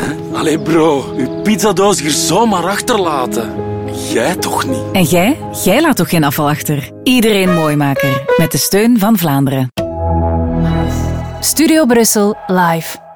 Allee bro, uw pizzadoos hier zomaar achterlaten. Jij toch niet? En jij? Jij laat toch geen afval achter? Iedereen Mooimaker, met de steun van Vlaanderen. Studio Brussel live.